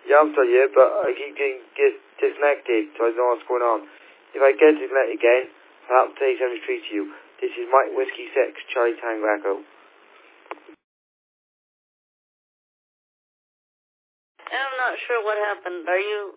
Yeah, I'm sorry, yeah, but I keep getting disconnected, so I don't know what's going on. If I get disconnected again, I'll have to say something straight to you. This is Mike Whiskey 6, Charlie Tango Echo. I'm not sure what happened. Are you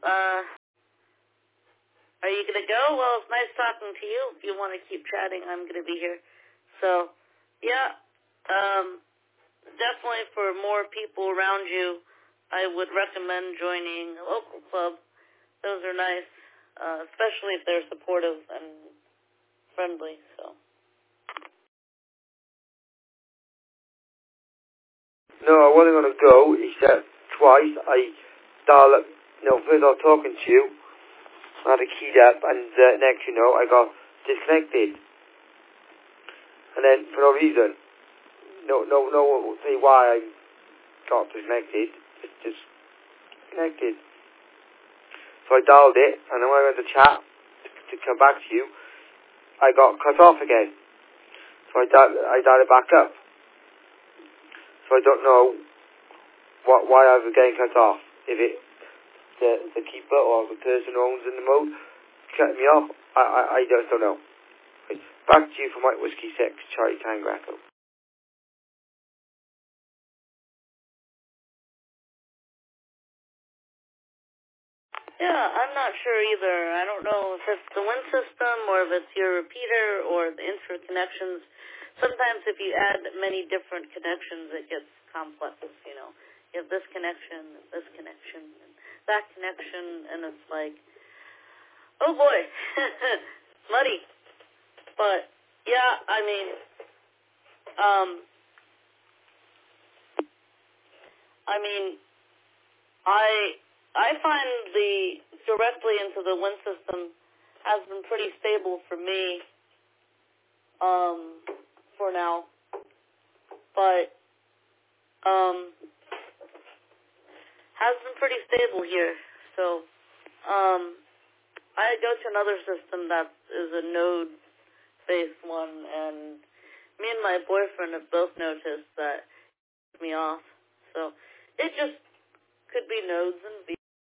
gonna go? Well, it's nice talking to you. If you want to keep chatting, I'm gonna be here. So, yeah, definitely for more people around you, I would recommend joining a local club. Those are nice, especially if they're supportive and friendly. So. No, I wasn't going to go, except twice. I dialed up, first I was talking to you, I had it keyed up, and next, I got disconnected. And then, for no reason, no one will say why I got disconnected, just disconnected. So I dialed it, and then when I went to chat, to come back to you, I got cut off again. So I dialed it back up. So I don't know why I was getting cut off. If it's the keeper or the person who owns in the mode cut me off, I just don't know. Back to you for Mike Whiskey 6, Charlie Tango Echo. Yeah, I'm not sure either. I don't know if it's the wind system or if it's your repeater or the interconnections. Sometimes if you add many different connections, it gets complex, You have this connection, and that connection, and it's like, oh boy, muddy. But, yeah, I find the directly into the wind system has been pretty stable for me for now. But has been pretty stable here. So I go to another system that is a node-based one, and me and my boyfriend have both noticed that it me off. So it just could be nodes and